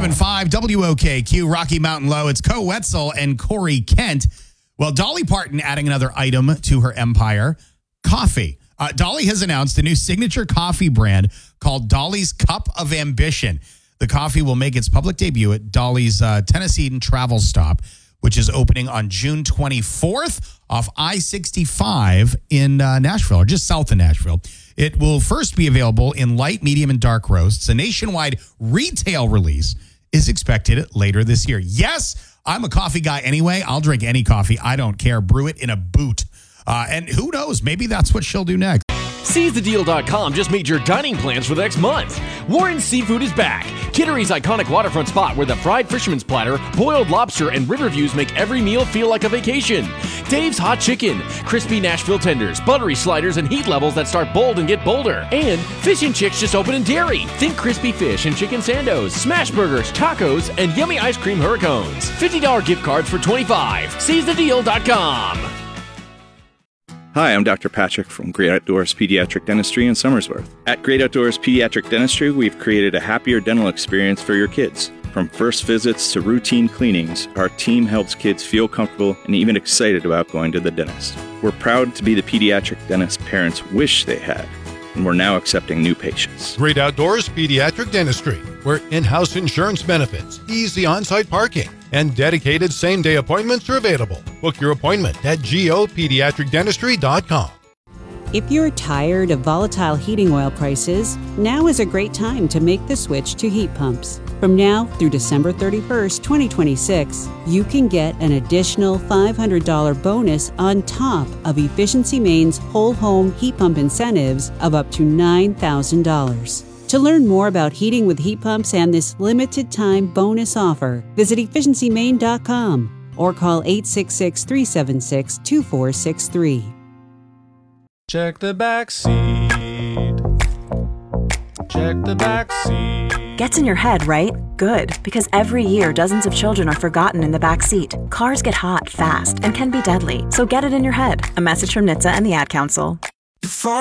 97.5 WOKQ, Rocky Mountain Low. It's Co Wetzel and Corey Kent. Well, Dolly Parton adding another item to her empire, coffee. Dolly has announced a new signature coffee brand called Dolly's Cup of Ambition. The coffee will make its public debut at Dolly's Tennessee travel stop, which is opening on June 24th off I-65 in Nashville, or just south of Nashville. It will first be available in light, medium, and dark roasts. A nationwide retail release is expected later this year. Yes, I'm a coffee guy anyway. I'll drink any coffee. I don't care. Brew it in a boot. And who knows? Maybe that's what she'll do next. SeizeTheDeal.com just made your dining plans for the next month. Warren's Seafood is back. Kittery's iconic waterfront spot where the fried fisherman's platter, boiled lobster, and river views make every meal feel like a vacation. Dave's Hot Chicken, crispy Nashville tenders, buttery sliders, and heat levels that start bold and get bolder. And Fish and Chicks just opened in Derry. Think crispy fish and chicken sandos, smash burgers, tacos, and yummy ice cream hurricanes. $50 gift cards for $25. SeizeTheDeal.com. Hi, I'm Dr. Patrick from Great Outdoors Pediatric Dentistry in Somersworth. At Great Outdoors Pediatric Dentistry, we've created a happier dental experience for your kids. From first visits to routine cleanings, our team helps kids feel comfortable and even excited about going to the dentist. We're proud to be the pediatric dentist parents wish they had, and we're now accepting new patients. Great Outdoors Pediatric Dentistry, where in-house insurance benefits, easy on-site parking, and dedicated same-day appointments are available. Book your appointment at gopediatricdentistry.com. If you're tired of volatile heating oil prices, now is a great time to make the switch to heat pumps. From now through December 31st, 2026, you can get an additional $500 bonus on top of Efficiency Maine's whole home heat pump incentives of up to $9,000. To learn more about heating with heat pumps and this limited time bonus offer, visit efficiencymaine.com or call 866-376-2463. Check the back seat. Check the back seat. Gets in your head, right? Good, because every year dozens of children are forgotten in the back seat. Cars get hot fast and can be deadly, so get it in your head. A message from NHTSA and the Ad Council.